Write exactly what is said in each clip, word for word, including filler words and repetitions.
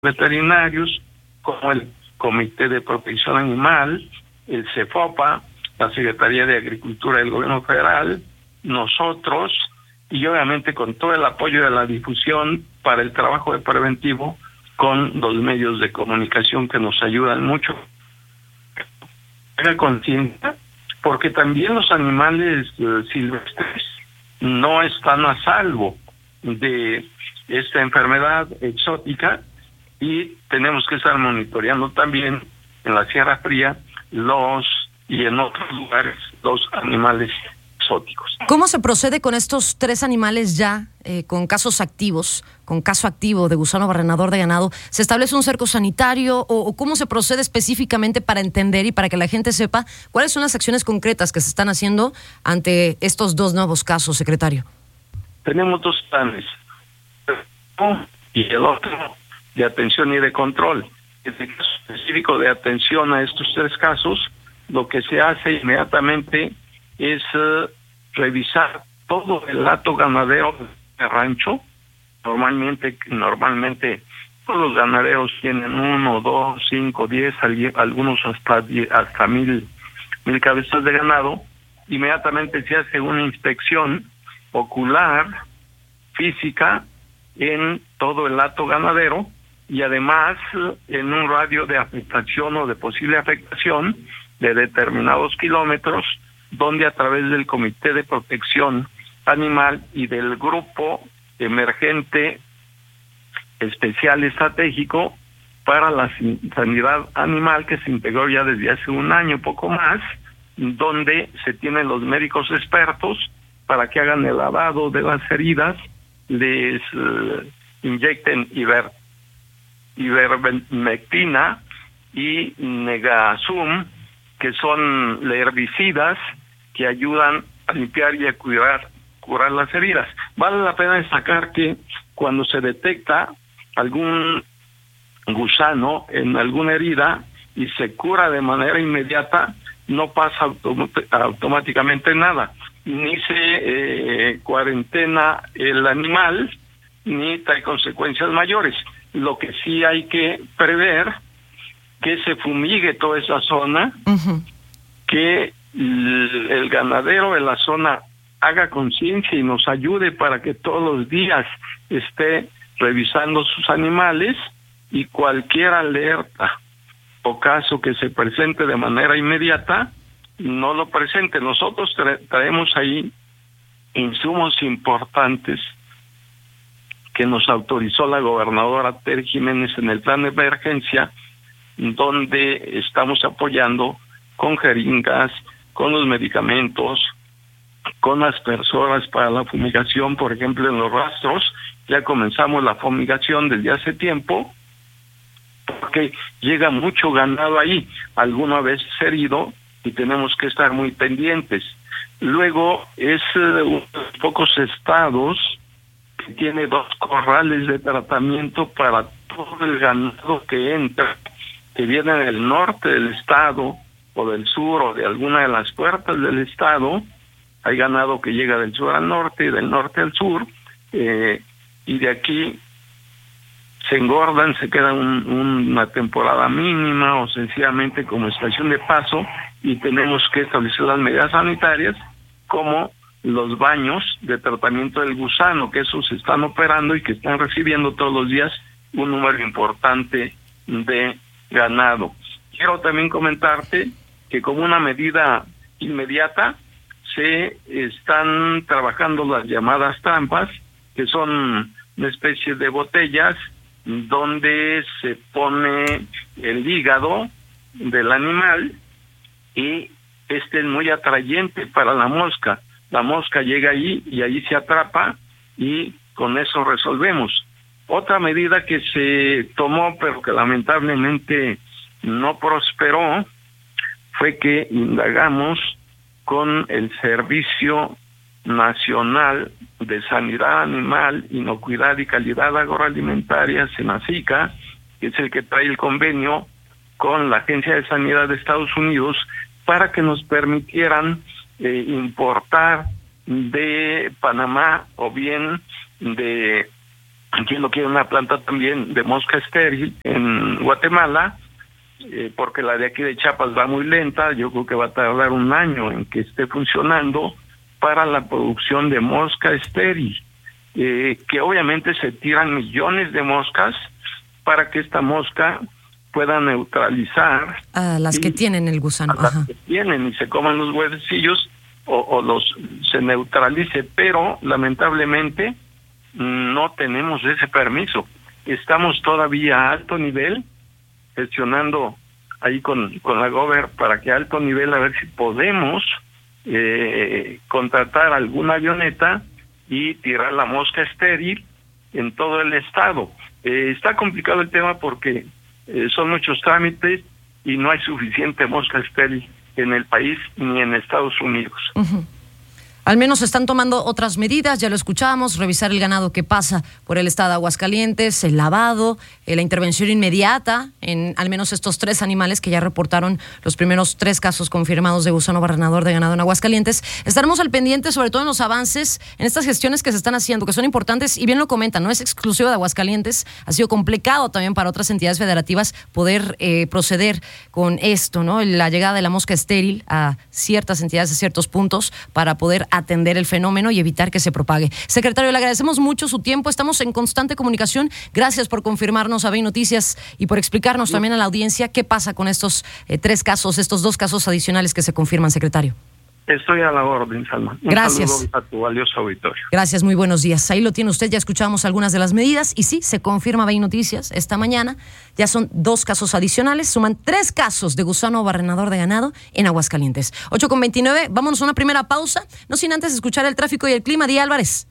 veterinarios, como el Comité de Protección Animal, el CEFOPA, la Secretaría de Agricultura del Gobierno Federal, nosotros, y obviamente con todo el apoyo de la difusión para el trabajo de preventivo con los medios de comunicación que nos ayudan mucho. Haga conciencia, porque también los animales eh, silvestres no están a salvo de esta enfermedad exótica y tenemos que estar monitoreando también en la Sierra Fría los y en otros lugares los animales exóticos. ¿Cómo se procede con estos tres animales ya eh, con casos activos, con caso activo de gusano barrenador de ganado? ¿Se establece un cerco sanitario o, o cómo se procede específicamente para entender y para que la gente sepa cuáles son las acciones concretas que se están haciendo ante estos dos nuevos casos, secretario? Tenemos dos planes, y el otro de atención y de control. En el caso específico de atención a estos tres casos, lo que se hace inmediatamente es uh, revisar todo el hato ganadero de rancho. Normalmente, normalmente todos los ganaderos tienen uno, dos, cinco, diez, algunos hasta hasta mil, mil cabezas de ganado. Inmediatamente se hace una inspección ocular, física, en todo el hato ganadero y además en un radio de afectación o de posible afectación de determinados kilómetros, donde a través del Comité de Protección Animal y del Grupo Emergente Especial Estratégico para la Sanidad Animal, que se integró ya desde hace un año, poco más, donde se tienen los médicos expertos para que hagan el lavado de las heridas, les uh, inyecten iber, ivermectina y Negasum, que son herbicidas que ayudan a limpiar y a curar, curar las heridas. Vale la pena destacar que cuando se detecta algún gusano en alguna herida y se cura de manera inmediata, no pasa autom- automáticamente nada, ni se eh, cuarentena el animal, ni trae consecuencias mayores. Lo que sí hay que prever, que se fumigue toda esa zona, uh-huh. que el, el ganadero de la zona haga conciencia y nos ayude para que todos los días esté revisando sus animales y cualquier alerta o caso que se presente de manera inmediata, no lo presente. Nosotros tra- traemos ahí insumos importantes que nos autorizó la gobernadora Tere Jiménez en el plan de emergencia, donde estamos apoyando con jeringas, con los medicamentos, con aspersoras para la fumigación. Por ejemplo, en los rastros ya comenzamos la fumigación desde hace tiempo, porque llega mucho ganado ahí, alguna vez herido, y tenemos que estar muy pendientes. Luego es uh, uno de los pocos estados que tiene dos corrales de tratamiento para todo el ganado que entra, que viene del norte del estado o del sur o de alguna de las puertas del estado. Hay ganado que llega del sur al norte y del norte al sur, eh, y de aquí se engordan, se quedan un, una temporada mínima o sencillamente como estación de paso, y tenemos que establecer las medidas sanitarias como los baños de tratamiento del gusano, que esos se están operando y que están recibiendo todos los días un número importante de ganado. Quiero también comentarte que como una medida inmediata se están trabajando las llamadas trampas, que son una especie de botellas donde se pone el hígado del animal y este es muy atrayente para la mosca. La mosca llega ahí y ahí se atrapa y con eso resolvemos. Otra medida que se tomó pero que lamentablemente no prosperó fue que indagamos con el Servicio Nacional de Sanidad Animal, Inocuidad y Calidad Agroalimentaria, SENACICA, que es el que trae el convenio con la Agencia de Sanidad de Estados Unidos para que nos permitieran eh, importar de Panamá o bien de entiendo que hay una planta también de mosca estéril en Guatemala, eh, porque la de aquí de Chiapas va muy lenta. Yo creo que va a tardar un año en que esté funcionando para la producción de mosca estéril, eh, que obviamente se tiran millones de moscas para que esta mosca pueda neutralizar a las y, que tienen el gusano, a las Ajá. que tienen y se coman los huevecillos o, o los se neutralice, pero lamentablemente no tenemos ese permiso. Estamos todavía a alto nivel gestionando ahí con, con la Gober para que a alto nivel a ver si podemos eh, contratar alguna avioneta y tirar la mosca estéril en todo el estado. Eh, está complicado el tema porque eh, son muchos trámites y no hay suficiente mosca estéril en el país ni en Estados Unidos. Uh-huh. Al menos están tomando otras medidas, ya lo escuchábamos, revisar el ganado que pasa por el estado de Aguascalientes, el lavado, eh, la intervención inmediata en al menos estos tres animales que ya reportaron los primeros tres casos confirmados de gusano barrenador de ganado en Aguascalientes. Estaremos al pendiente, sobre todo en los avances, en estas gestiones que se están haciendo, que son importantes, y bien lo comentan, no es exclusivo de Aguascalientes, ha sido complicado también para otras entidades federativas poder eh, proceder con esto, ¿no? La llegada de la mosca estéril a ciertas entidades, a ciertos puntos, para poder atender el fenómeno y evitar que se propague. Secretario, le agradecemos mucho su tiempo, estamos en constante comunicación. Gracias por confirmarnos a B I Noticias y por explicarnos sí. también a la audiencia qué pasa con estos eh, tres casos, estos dos casos adicionales que se confirman, secretario. Estoy a la orden, Salma. Un Gracias. saludo a tu valioso auditorio. Gracias, muy buenos días. Ahí lo tiene usted, ya escuchamos algunas de las medidas y sí, se confirma B I Noticias esta mañana. Ya son dos casos adicionales, suman tres casos de gusano barrenador de ganado en Aguascalientes. ocho con veintinueve, vámonos a una primera pausa, no sin antes escuchar el tráfico y el clima. Día Álvarez.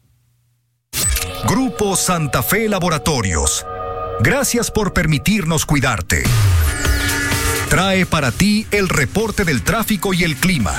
Grupo Santa Fe Laboratorios. Gracias por permitirnos cuidarte. Trae para ti el reporte del tráfico y el clima.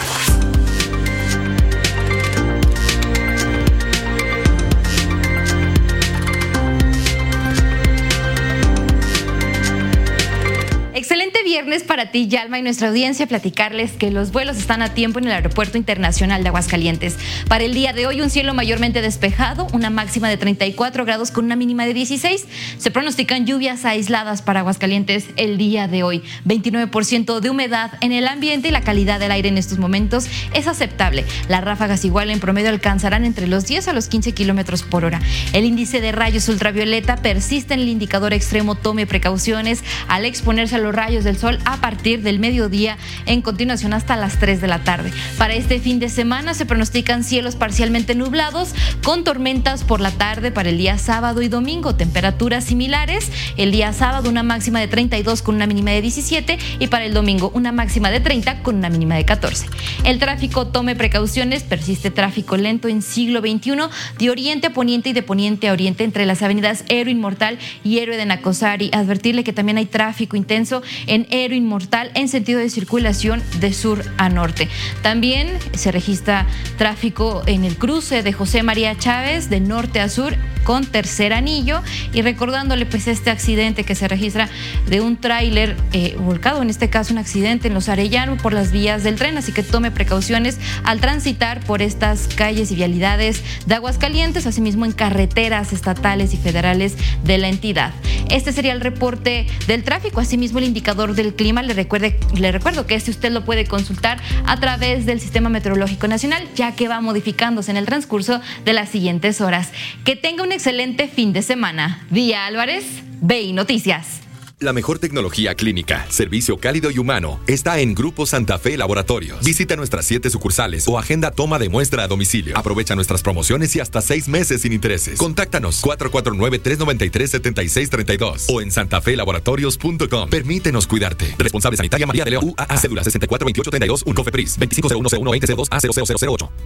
Excelente viernes para ti, Yalma, y nuestra audiencia. Platicarles que los vuelos están a tiempo en el Aeropuerto Internacional de Aguascalientes. Para el día de hoy, un cielo mayormente despejado, una máxima de treinta y cuatro grados con una mínima de dieciséis. Se pronostican lluvias aisladas para Aguascalientes el día de hoy. veintinueve por ciento de humedad en el ambiente y la calidad del aire en estos momentos es aceptable. Las ráfagas igual en promedio alcanzarán entre los diez a los quince kilómetros por hora. El índice de rayos ultravioleta persiste en el indicador extremo. Tome precauciones al exponerse a los rayos del sol a partir del mediodía, en continuación hasta las tres de la tarde. Para este fin de semana se pronostican cielos parcialmente nublados con tormentas por la tarde para el día sábado y domingo. Temperaturas similares. El día sábado una máxima de treinta y dos con una mínima de diecisiete y para el domingo una máxima de treinta con una mínima de catorce. El tráfico, tome precauciones. Persiste tráfico lento en siglo veintiuno de oriente a poniente y de poniente a oriente entre las avenidas Héroe Inmortal y Héroe de Nacosari. Advertirle que también hay tráfico intenso en Héroe Inmortal en sentido de circulación de sur a norte. También se registra tráfico en el cruce de José María Chávez de norte a sur con tercer anillo, y recordándole pues este accidente que se registra de un tráiler eh, volcado, en este caso un accidente en Los Arellano por las vías del tren, así que tome precauciones al transitar por estas calles y vialidades de Aguascalientes, asimismo en carreteras estatales y federales de la entidad. Este sería el reporte del tráfico. Asimismo el indicador del clima, le, recuerde, le recuerdo que este usted lo puede consultar a través del Sistema Meteorológico Nacional, ya que va modificándose en el transcurso de las siguientes horas. Que tenga un excelente fin de semana. Día Álvarez, B I Noticias. La mejor tecnología clínica, servicio cálido y humano está en Grupo Santa Fe Laboratorios. Visita nuestras siete sucursales o agenda toma de muestra a domicilio. Aprovecha nuestras promociones y hasta seis meses sin intereses. Contáctanos cuatro cuatro nueve, tres nueve tres, siete seis tres dos o en santafelaboratorios punto com. Permítenos cuidarte. Responsable Sanitaria María de León U A A. Cédula sesenta y cuatro veintiocho treinta y dos, un COFEPRIS veinticinco cero uno cero uno veinte cero dos A cero cero cero cero ocho.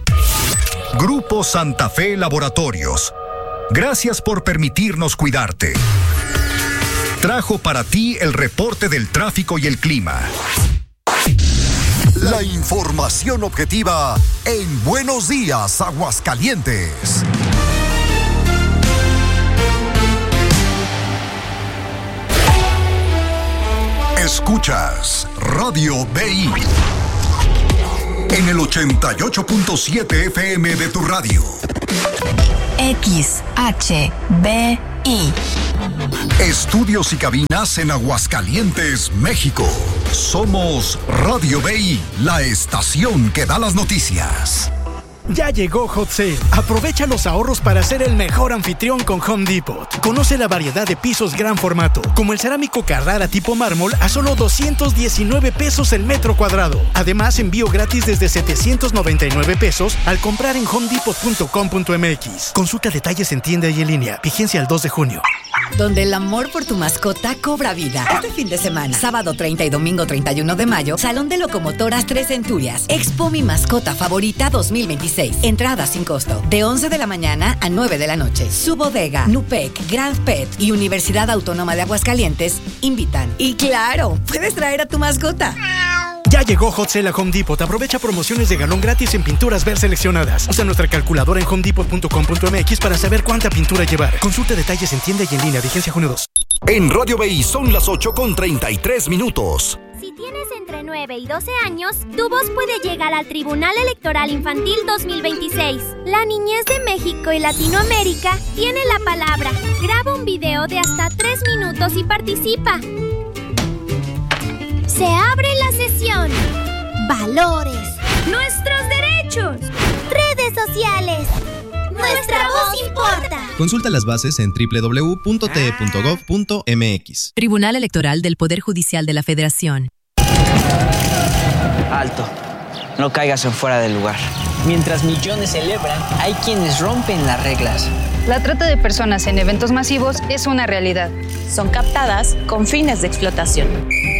Grupo Santa Fe Laboratorios. Gracias por permitirnos cuidarte. Trajo para ti el reporte del tráfico y el clima. La información objetiva en Buenos Días, Aguascalientes. Escuchas Radio B I en el ochenta y ocho punto siete F M de tu radio. X H B I. Estudios y cabinas en Aguascalientes, México. Somos Radio B I, la estación que da las noticias. Ya llegó Hot Sale. Aprovecha los ahorros para ser el mejor anfitrión con Home Depot. Conoce la variedad de pisos gran formato, como el cerámico Carrara tipo mármol a solo doscientos diecinueve pesos el metro cuadrado. Además, envío gratis desde setecientos noventa y nueve pesos al comprar en home depot punto com punto m x. Consulta detalles en tienda y en línea. Vigencia al dos de junio. Donde el amor por tu mascota cobra vida. Este fin de semana, sábado treinta y domingo treinta y uno de mayo, Salón de Locomotoras Tres Centurias. Expo Mi Mascota Favorita dos mil veintiséis. Entrada sin costo. De once de la mañana a nueve de la noche. Su bodega, Nupec, Grand Pet y Universidad Autónoma de Aguascalientes invitan. Y claro, puedes traer a tu mascota. Ya llegó Hot Sale a Home Depot. Aprovecha promociones de galón gratis en pinturas ver seleccionadas. Usa nuestra calculadora en home depot punto com punto m x para saber cuánta pintura llevar. Consulta detalles en tienda y en línea. Vigencia junio dos. En Radio B I son las ocho con treinta y tres minutos. Si tienes entre nueve y doce años, tu voz puede llegar al Tribunal Electoral Infantil dos mil veintiséis. La niñez de México y Latinoamérica tiene la palabra. Graba un video de hasta tres minutos y participa. Se abre la sesión. Valores. Nuestros derechos. Redes sociales. Nuestra voz importa. Consulta las bases en doble u doble u doble u punto t e punto gov punto m x. Tribunal Electoral del Poder Judicial de la Federación. Alto. No caigas en fuera del lugar. Mientras millones celebran, hay quienes rompen las reglas. La trata de personas en eventos masivos es una realidad. Son captadas con fines de explotación.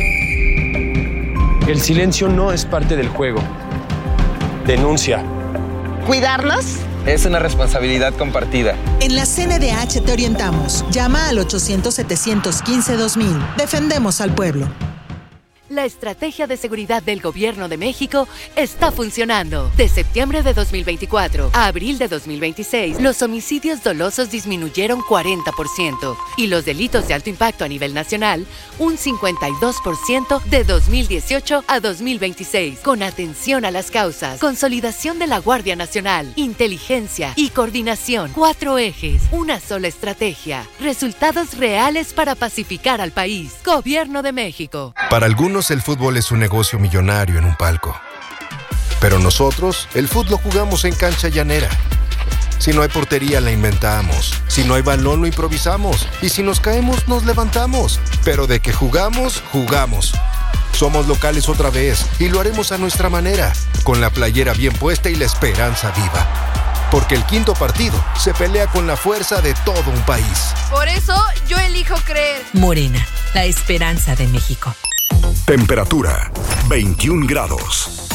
El silencio no es parte del juego. Denuncia. ¿Cuidarnos? Es una responsabilidad compartida. En la C N D H te orientamos. Llama al ochocientos, setecientos quince, dos mil. Defendemos al pueblo. La estrategia de seguridad del Gobierno de México está funcionando. De septiembre de dos mil veinticuatro a abril de dos mil veintiséis, los homicidios dolosos disminuyeron cuarenta por ciento y los delitos de alto impacto a nivel nacional un cincuenta y dos por ciento de dos mil dieciocho a dos mil veintiséis. Con atención a las causas, consolidación de la Guardia Nacional, inteligencia y coordinación. Cuatro ejes, una sola estrategia. Resultados reales para pacificar al país. Gobierno de México. Para algunos el fútbol es un negocio millonario en un palco. Pero nosotros, el fútbol lo jugamos en cancha llanera. Si no hay portería, la inventamos. Si no hay balón, lo improvisamos. Y si nos caemos, nos levantamos. Pero de que jugamos, jugamos. Somos locales otra vez y lo haremos a nuestra manera, con la playera bien puesta y la esperanza viva. Porque el quinto partido se pelea con la fuerza de todo un país. Por eso, yo elijo creer. Morena, la esperanza de México. Temperatura, veintiún grados.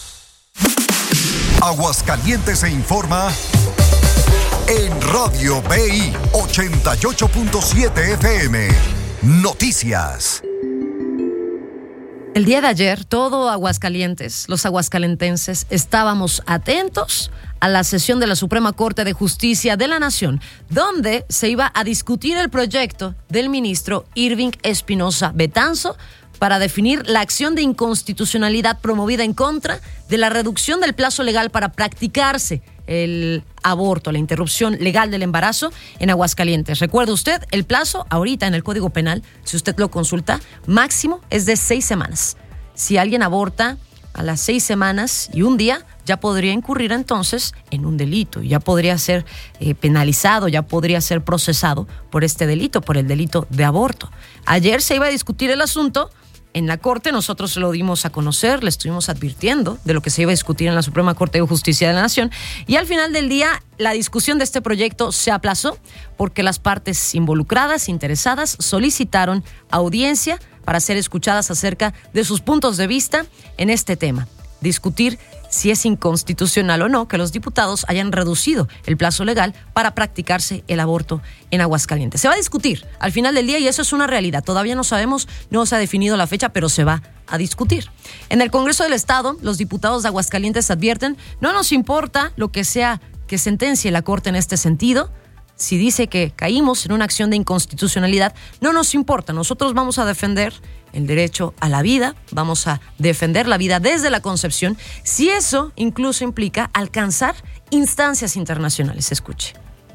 Aguascalientes se informa en Radio B I ochenta y ocho punto siete F M. Noticias. El día de ayer, todo Aguascalientes, los aguascalentenses, estábamos atentos a la sesión de la Suprema Corte de Justicia de la Nación, donde se iba a discutir el proyecto del ministro Irving Espinosa Betanzo para definir la acción de inconstitucionalidad promovida en contra de la reducción del plazo legal para practicarse el aborto, la interrupción legal del embarazo en Aguascalientes. Recuerde usted, el plazo ahorita en el Código Penal, si usted lo consulta, máximo es de seis semanas. Si alguien aborta a las seis semanas y un día, ya podría incurrir entonces en un delito, ya podría ser eh, penalizado, ya podría ser procesado por este delito, por el delito de aborto. Ayer se iba a discutir el asunto en la Corte, nosotros se lo dimos a conocer, le estuvimos advirtiendo de lo que se iba a discutir en la Suprema Corte de Justicia de la Nación, y al final del día la discusión de este proyecto se aplazó porque las partes involucradas, interesadas, solicitaron audiencia para ser escuchadas acerca de sus puntos de vista en este tema. Discutir si es inconstitucional o no que los diputados hayan reducido el plazo legal para practicarse el aborto en Aguascalientes. Se va a discutir al final del día y eso es una realidad. Todavía no sabemos, no se ha definido la fecha, pero se va a discutir. En el Congreso del Estado, los diputados de Aguascalientes advierten, no nos importa lo que sea que sentencie la Corte en este sentido, si dice que caímos en una acción de inconstitucionalidad, no nos importa. Nosotros vamos a defender el derecho a la vida, vamos a defender la vida desde la concepción, si eso incluso implica alcanzar instancias internacionales. Escuche.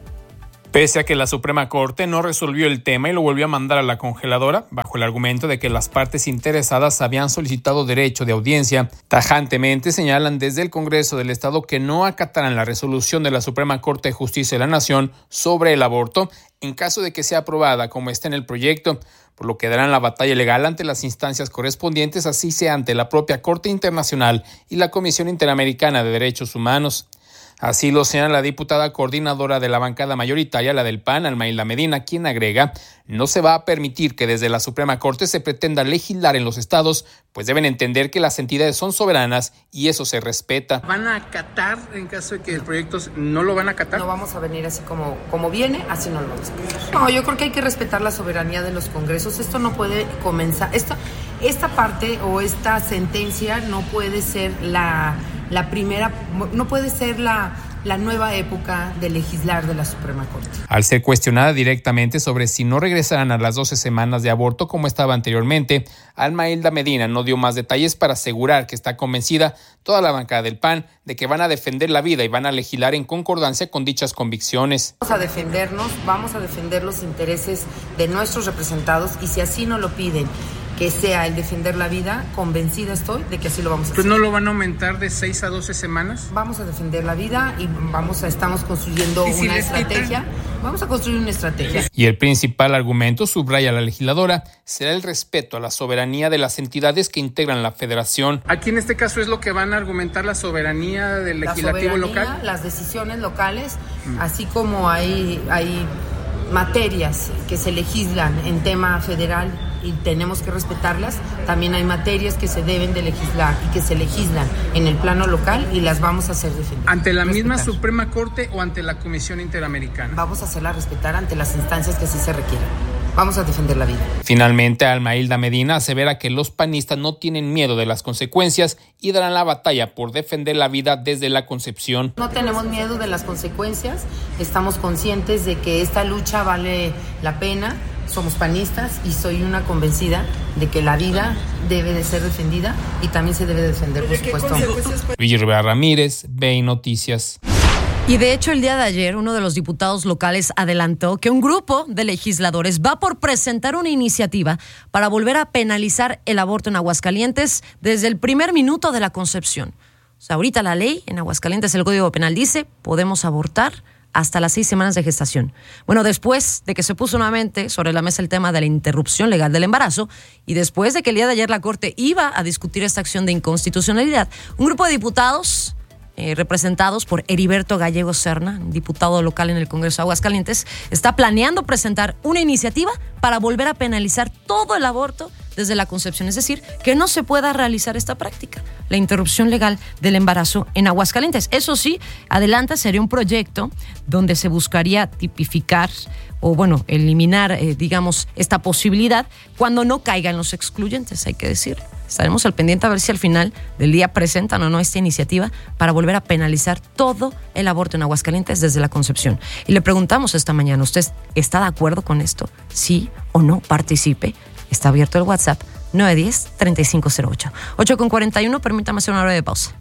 Pese a que la Suprema Corte no resolvió el tema y lo volvió a mandar a la congeladora, bajo el argumento de que las partes interesadas habían solicitado derecho de audiencia, tajantemente señalan desde el Congreso del Estado que no acatarán la resolución de la Suprema Corte de Justicia de la Nación sobre el aborto en caso de que sea aprobada como está en el proyecto, por lo que darán la batalla legal ante las instancias correspondientes, así sea ante la propia Corte Internacional y la Comisión Interamericana de Derechos Humanos. Así lo señala la diputada coordinadora de la bancada mayoritaria, la del P A N, Almailda Medina, quien agrega, no se va a permitir que desde la Suprema Corte se pretenda legislar en los estados, pues deben entender que las entidades son soberanas y eso se respeta. ¿Van a acatar en caso de que el proyecto no lo van a acatar? No vamos a venir así como, como viene, así no lo vamos a hacer. No, yo creo que hay que respetar la soberanía de los congresos. Esto no puede comenzar, esto, esta parte o esta sentencia no puede ser la... La primera, no puede ser la, la nueva época de legislar de la Suprema Corte. Al ser cuestionada directamente sobre si no regresarán a las doce semanas de aborto como estaba anteriormente, Almailda Medina no dio más detalles para asegurar que está convencida toda la bancada del P A N de que van a defender la vida y van a legislar en concordancia con dichas convicciones. Vamos a defendernos, vamos a defender los intereses de nuestros representados y si así nos lo piden, que sea el defender la vida, convencida estoy de que así lo vamos a hacer. ¿Pues no lo van a aumentar de seis a doce semanas? Vamos a defender la vida y vamos a, estamos construyendo si una estrategia. Quitan? Vamos a construir una estrategia. Y el principal argumento, subraya la legisladora, será el respeto a la soberanía de las entidades que integran la federación. Aquí en este caso es lo que van a argumentar la soberanía del legislativo la soberanía, local. Las decisiones locales, mm. así como hay, hay materias que se legislan en tema federal y tenemos que respetarlas, también hay materias que se deben de legislar y que se legislan en el plano local y las vamos a hacer defender. ¿Ante la respetar. misma Suprema Corte o ante la Comisión Interamericana? Vamos a hacerla respetar ante las instancias que sí se requieran. Vamos a defender la vida. Finalmente, Almailda Medina asevera que los panistas no tienen miedo de las consecuencias y darán la batalla por defender la vida desde la concepción. No tenemos miedo de las consecuencias, estamos conscientes de que esta lucha vale la pena. Somos panistas y soy una convencida de que la vida debe de ser defendida y también se debe defender, por supuesto. Luis Rivera Ramírez, B I Noticias. Y de hecho, el día de ayer, uno de los diputados locales adelantó que un grupo de legisladores va por presentar una iniciativa para volver a penalizar el aborto en Aguascalientes desde el primer minuto de la concepción. O sea, ahorita la ley en Aguascalientes, el Código Penal dice, podemos abortar hasta las seis semanas de gestación. Bueno, después de que se puso nuevamente sobre la mesa el tema de la interrupción legal del embarazo y después de que el día de ayer la Corte iba a discutir esta acción de inconstitucionalidad, un grupo de diputados eh, representados por Heriberto Gallego Serna, diputado local en el Congreso de Aguascalientes, está planeando presentar una iniciativa para volver a penalizar todo el aborto desde la concepción, es decir, que no se pueda realizar esta práctica, la interrupción legal del embarazo en Aguascalientes. Eso sí, adelanta, sería un proyecto donde se buscaría tipificar o, bueno, eliminar, eh, digamos, esta posibilidad cuando no caigan los excluyentes, hay que decir. Estaremos al pendiente a ver si al final del día presentan o no esta iniciativa para volver a penalizar todo el aborto en Aguascalientes desde la concepción. Y le preguntamos esta mañana, ¿usted está de acuerdo con esto? ¿Sí o no? Participe. Está abierto el WhatsApp nueve uno cero, tres cinco cero ocho. ocho con cuarenta y uno, permítame hacer una breve pausa.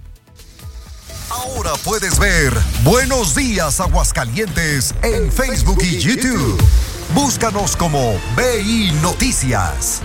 Ahora puedes ver Buenos Días Aguascalientes en Facebook y YouTube. Búscanos como B I Noticias.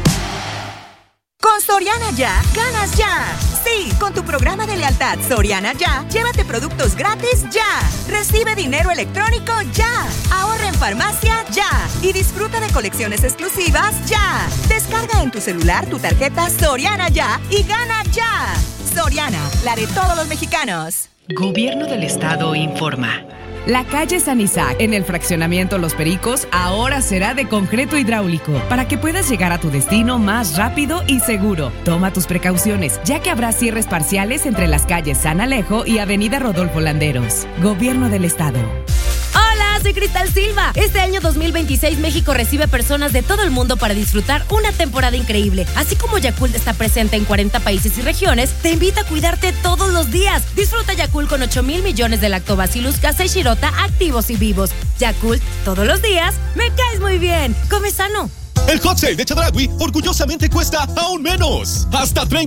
Con Soriana Ya, ganas ya. Sí, con tu programa de lealtad Soriana Ya, llévate productos gratis ya. Recibe dinero electrónico ya. Ahorra en farmacia ya. Y disfruta de colecciones exclusivas ya. Descarga en tu celular tu tarjeta Soriana Ya y gana ya. Soriana, la de todos los mexicanos. Gobierno del Estado informa. La calle San Isaac, en el fraccionamiento Los Pericos, ahora será de concreto hidráulico para que puedas llegar a tu destino más rápido y seguro. Toma tus precauciones, ya que habrá cierres parciales entre las calles San Alejo y Avenida Rodolfo Landeros. Gobierno del Estado. Hola, Hola, soy Cristal Silva. Este año dos mil veintiséis México recibe personas de todo el mundo para disfrutar una temporada increíble. Así como Yakult está presente en cuarenta países y regiones, te invita a cuidarte todos los días. Disfruta Yakult con ocho mil millones de Lactobacillus casei shirota activos y vivos. Yakult, todos los días, me caes muy bien. Come sano. El hot sale de Chedraui orgullosamente cuesta aún menos. Hasta treinta